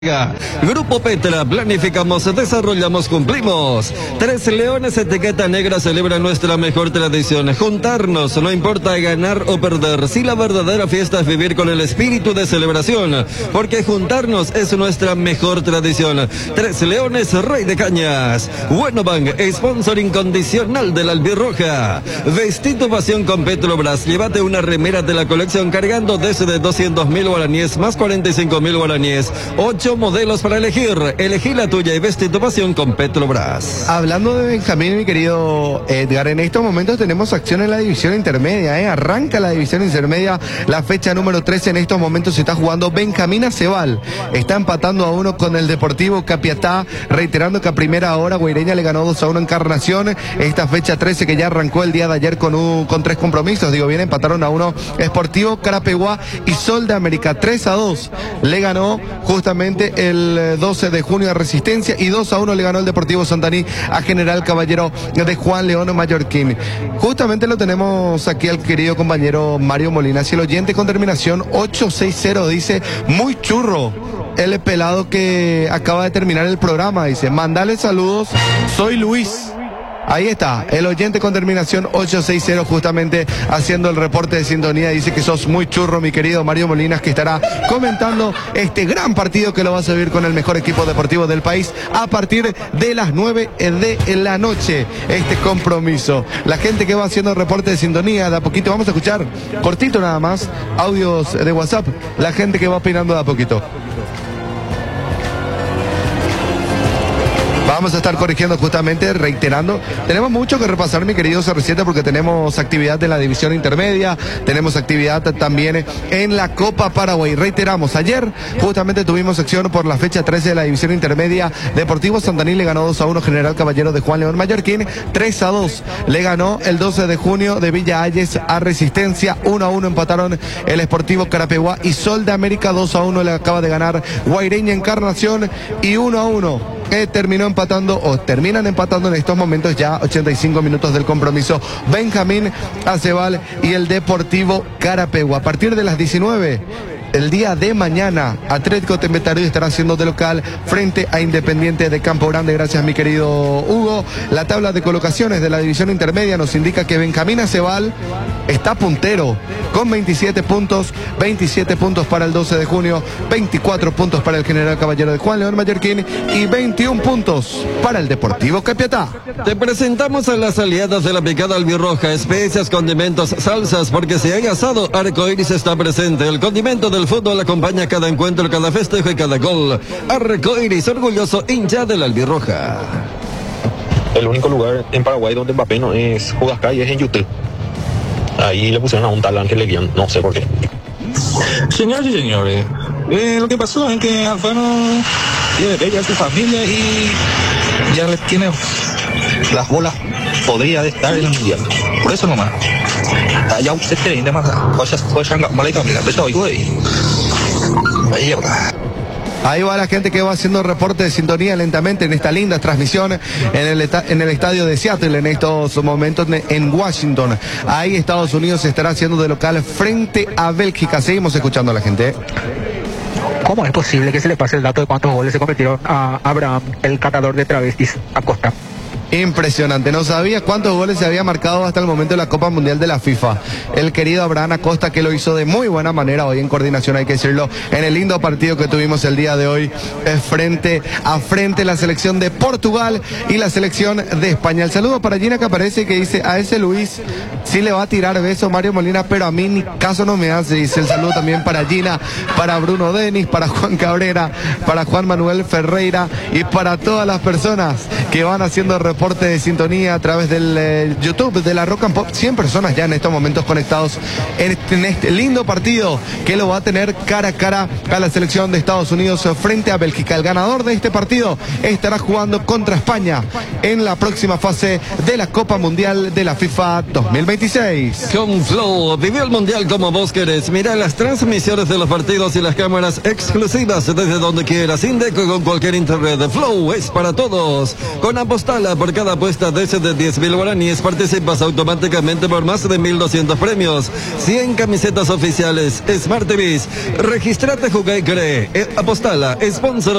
Grupo Petra, planificamos, desarrollamos, cumplimos. Tres Leones Etiqueta Negra celebra nuestra mejor tradición. Juntarnos, no importa ganar o perder. Si la verdadera fiesta es vivir con el espíritu de celebración, porque juntarnos es nuestra mejor tradición. Tres Leones, Rey de Cañas. Buenobank, sponsor incondicional de la Albirroja. Vestido pasión con Petrobras. Llévate una remera de la colección cargando desde 200.000 guaraníes más 45.000 guaraníes. 8 modelos para elegir. Elegí la tuya y veste tu pasión con Petrobras. Hablando de Benjamín, mi querido Edgar, en estos momentos tenemos acción en la división intermedia. Arranca la división intermedia, la fecha número 13. En estos momentos se está jugando Benjamín Aceval. Está empatando a 1 con el Deportivo Capiatá. Reiterando que a primera hora Guaireña le ganó 2-1 en Encarnación. Esta fecha 13 que ya arrancó el día de ayer con 3 compromisos. Digo bien, empataron a 1 Sportivo Carapeguá y Sol de América. 3-2 le ganó justamente el 12 de junio a Resistencia y 2-1 le ganó el Deportivo Santaní a General Caballero de Juan León Mallorquín. Justamente lo tenemos aquí al querido compañero Mario Molina, si el oyente con terminación 860 dice, muy churro el pelado que acaba de terminar el programa, dice, mandale saludos, soy Luis. Ahí está, el oyente con terminación 860 justamente haciendo el reporte de sintonía. Dice que sos muy churro, mi querido Mario Molinas, que estará comentando este gran partido que lo vas a vivir con el mejor equipo deportivo del país a partir de las 9 de la noche. Este compromiso. La gente que va haciendo el reporte de sintonía, de a poquito, vamos a escuchar cortito nada más, audios de WhatsApp, la gente que va opinando de a poquito. Vamos a estar corrigiendo justamente, reiterando. Tenemos mucho que repasar, mi querido CR7, porque tenemos actividad de la división intermedia, tenemos actividad también en la Copa Paraguay. Reiteramos, ayer justamente tuvimos acción por la fecha 13 de la división intermedia. Deportivo Santaní le ganó 2-1 General Caballero de Juan León Mallorquín. 3-2 le ganó el 12 de junio de Villa Ayes a Resistencia. 1-1 empataron el Sportivo Carapeguá y Sol de América. 2-1 le acaba de ganar Guaireña Encarnación y 1-1 terminan empatando en estos momentos ya 85 minutos del compromiso Benjamín Aceval y el Deportivo Carapeguá. A partir de las 19 el día de mañana, Atlético Tembetario estará haciendo de local frente a Independiente de Campo Grande. Gracias, mi querido Hugo. La tabla de colocaciones de la división intermedia nos indica que Benjamín Aceval está puntero con 27 puntos. 27 puntos para el 12 de junio, 24 puntos para el General Caballero de Juan León Mallorquín y 21 puntos para el Deportivo Capiatá. Te presentamos a las aliadas de la picada albirroja, especias, condimentos, salsas, porque si hay asado, Arcoiris está presente. El condimento del fútbol acompaña cada encuentro, cada festejo y cada gol. Arcoiris, orgulloso hincha de la albirroja. El único lugar en Paraguay donde Mbappé no es Judasca y es en YouTube. Ahí le pusieron a un tal Ángel Leguián, no sé por qué. Señoras y señores, lo que pasó es que Alfano tiene bella a su familia y ya le tiene las bolas, podría estar en el mundial. Por eso nomás. Ya usted tiene más cosas, maleta, mira, beso hoy, güey. Ahí va. Ahí va la gente que va haciendo reporte de sintonía lentamente en esta linda transmisión en el estadio de Seattle en estos momentos en Washington. Ahí Estados Unidos estará haciendo de local frente a Bélgica. Seguimos escuchando a la gente. ¿Cómo es posible que se le pase el dato de cuántos goles se convirtieron a Abraham, el catador de travestis, Acosta? Impresionante, no sabía cuántos goles se había marcado hasta el momento de la Copa Mundial de la FIFA. El querido Abraham Acosta, que lo hizo de muy buena manera hoy en coordinación, hay que decirlo, en el lindo partido que tuvimos el día de hoy, frente a frente la selección de Portugal y la selección de España. El saludo para Gina que aparece y que dice, a ese Luis sí le va a tirar beso Mario Molina, pero a mí ni caso no me hace. Dice el saludo también para Gina, para Bruno Denis, para Juan Cabrera, para Juan Manuel Ferreira y para todas las personas que van haciendo reporte de sintonía a través del YouTube de la Rock and Pop. 100 personas ya en estos momentos conectados en este lindo partido que lo va a tener cara a cara a la selección de Estados Unidos frente a Bélgica. El ganador de este partido estará jugando contra España en la próxima fase de la Copa Mundial de la FIFA 2026. Con Flow, vive el Mundial como vos querés. Mira las transmisiones de los partidos y las cámaras exclusivas desde donde quieras, sin deco, con cualquier internet. Flow es para todos. Con Apostala, porque Por cada apuesta de 10.000 guaraníes participas automáticamente por más de 1.200 premios. 100 camisetas oficiales Smart TVs. Registrate, juega y cree. Apostala, sponsor